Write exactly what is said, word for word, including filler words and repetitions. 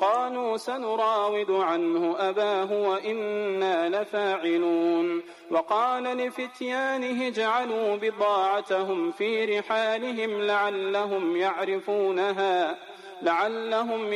قالوا سنراود عنه أباه وإنا لفاعلون وقال لفتيانه اجعلوا بضاعتهم في رحالهم لعلهم يعرفونها لعلهم